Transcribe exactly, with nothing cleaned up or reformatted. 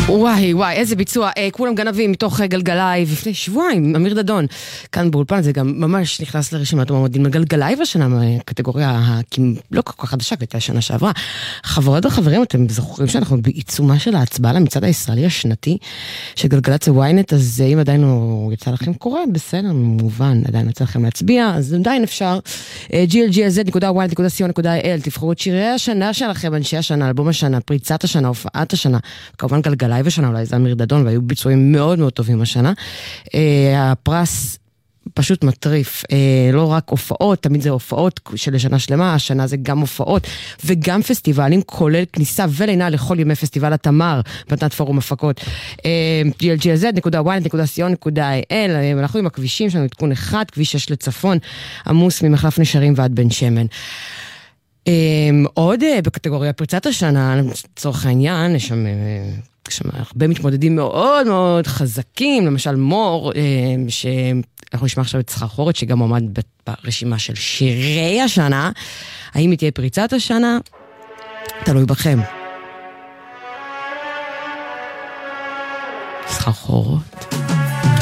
וואי וואי, איזה ביצוע. אה, כולם גנבים מתוך גלגלייב לפני שבועיים, אמיר דדון. כאן באולפן זה גם ממש נכנס לרשימת המועמדים לגלגלייב השנה, קטגוריה לא כל כך חדשה, הייתה השנה שעברה. חברות וחברים, אתם זוכרים שאנחנו בעיצומה של ההצבעה למצעד הישראלי השנתי של גלגלצ וויינט, אז אם עדיין לא יצא לכם קורא, בסדר, מובן, עדיין יצא לכם להצביע, אז עדיין אפשר. ג'י אל ג'י אל זד נקודה וויינט נקודה סי או נקודה איי אל, תבחרו את שירי השנה שלכם, אנשי השנה, אלבום השנה, פריצת השנה, הופעת השנה, כמובן גלגלייב השנה, אולי זה אמיר דדון, והיו ביצועים מאוד מאוד טובים השנה. הפרס פשוט מטריף, לא רק הופעות, תמיד זה הופעות של שנה שלמה, השנה זה גם הופעות, וגם פסטיבלים, כולל כניסה ולינה לכל ימי פסטיבל התמר, בתנת פורום הפקות, ג'י אל ג'י אל זד נקודה וויינט נקודה סי או נקודה איי אל, אנחנו עם הכבישים שלנו, עדכון אחד, כביש שש לצפון, עמוס ממחלף נשרים ועד בן שמן. עוד בקטגוריה פריצת השנה, לצורך העניין, יש שם... יש שם הרבה מתמודדים מאוד מאוד חזקים, למשל מור, שאנחנו נשמע עכשיו את סחרחורת, שגם עומד ברשימה של שירי השנה. האם היא תהיה פריצת השנה? תלוי בכם. סחרחורת.